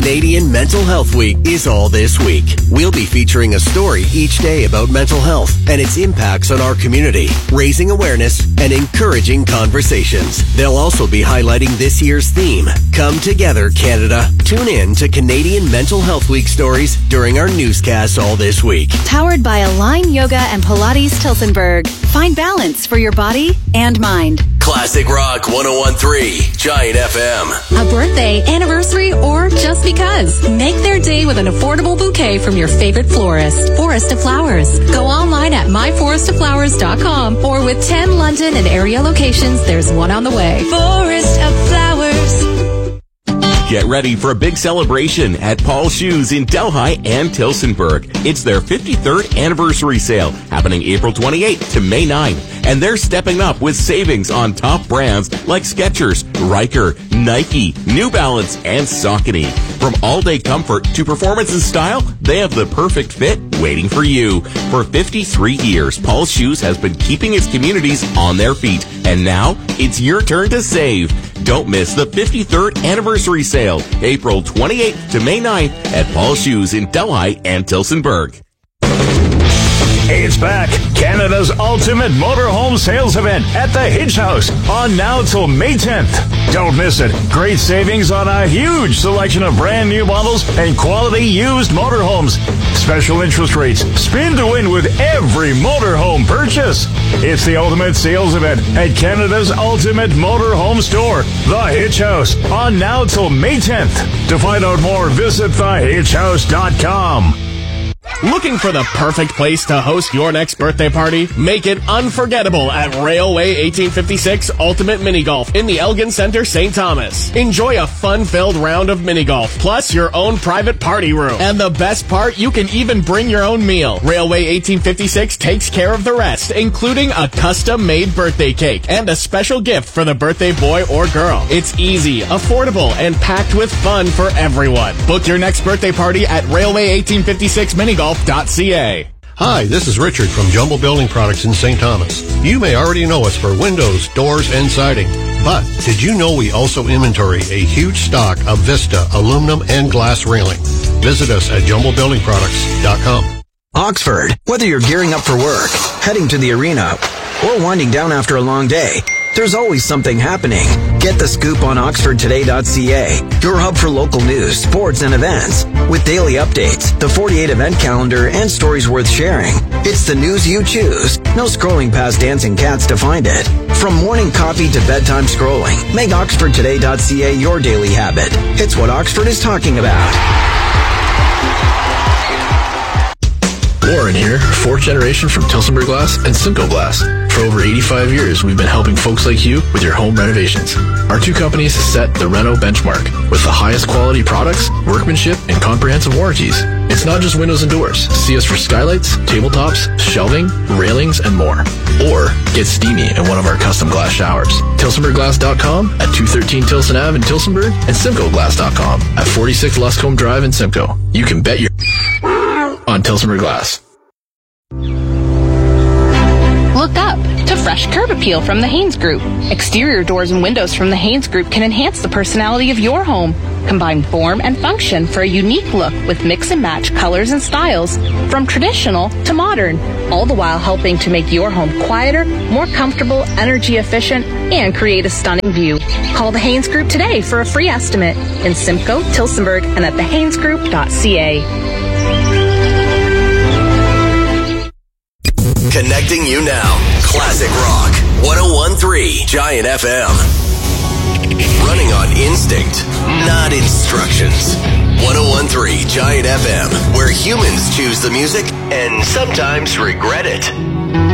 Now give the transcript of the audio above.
Canadian Mental Health Week is all this week. We'll be featuring a story each day about mental health and its impacts on our community, raising awareness and encouraging conversations. They'll also be highlighting this year's theme, Come Together Canada. Tune in to Canadian Mental Health Week stories during our newscasts all this week. Powered by Align Yoga and Pilates Tilsonburg. Find balance for your body and mind. Classic Rock 101.3 Giant FM. A birthday, anniversary, or just because. Make their day with an affordable bouquet from your favorite florist, Forest of Flowers. Go online at myforestoflowers.com or with 10 London and area locations, there's one on the way. Forest of Flowers. Get ready for a big celebration at Paul's Shoes in Delhi and Tilsonburg. It's their 53rd anniversary sale happening April 28th to May 9th. And they're stepping up with savings on top brands like Skechers, Riker, Nike, New Balance, and Saucony. From all-day comfort to performance and style, they have the perfect fit waiting for you. For 53 years, Paul's Shoes has been keeping its communities on their feet. And now, it's your turn to save. Don't miss the 53rd anniversary sale, April 28th to May 9th at Paul's Shoes in Delhi and Tilsonburg. It's back. Canada's ultimate motorhome sales event at the Hitch House on now till May 10th. Don't miss it. Great savings on a huge selection of brand new models and quality used motorhomes. Special interest rates. Spin to win with every motorhome purchase. It's the ultimate sales event at Canada's ultimate motorhome store, the Hitch House, on now till May 10th. To find out more, visit thehitchhouse.com. Looking for the perfect place to host your next birthday party? Make it unforgettable at Railway 1856 Ultimate Mini Golf in the Elgin Center, St. Thomas. Enjoy a fun-filled round of mini golf, plus your own private party room. And the best part, you can even bring your own meal. Railway 1856 takes care of the rest, including a custom-made birthday cake and a special gift for the birthday boy or girl. It's easy, affordable, and packed with fun for everyone. Book your next birthday party at Railway 1856 Minigolf.ca. Hi, this is Richard from Jumbo Building Products in St. Thomas. You may already know us for windows, doors, and siding. But did you know we also inventory a huge stock of Vista aluminum and glass railing? Visit us at jumbobuildingproducts.com. Oxford, whether you're gearing up for work, heading to the arena, or winding down after a long day, there's always something happening. Get the scoop on oxfordtoday.ca, your hub for local news, sports, and events. With daily updates, the 48 event calendar, and stories worth sharing. It's the news you choose. No scrolling past dancing cats to find it. From morning coffee to bedtime scrolling, make oxfordtoday.ca your daily habit. It's what Oxford is talking about. Warren here, fourth generation from Tilsonburg Glass and Simcoe Glass. For over 85 years, we've been helping folks like you with your home renovations. Our two companies set the Reno benchmark with the highest quality products, workmanship, and comprehensive warranties. It's not just windows and doors. See us for skylights, tabletops, shelving, railings, and more. Or get steamy in one of our custom glass showers. TilsonburgGlass.com at 213 Tilson Ave in Tilsonburg and SimcoeGlass.com at 46 Luscombe Drive in Simcoe. You can bet your on Tilsonburg Glass. Look up to fresh curb appeal from the Haynes Group. Exterior doors and windows from the Haynes Group can enhance the personality of your home. Combine form and function for a unique look with mix and match colors and styles from traditional to modern, all the while helping to make your home quieter, more comfortable, energy efficient, and create a stunning view. Call the Haynes Group today for a free estimate in Simcoe, Tilsonburg, and at thehaynesgroup.ca. Connecting you now. Classic Rock 101.3 Giant FM. Running on instinct, not instructions. 101.3 Giant FM, where humans choose the music and sometimes regret it.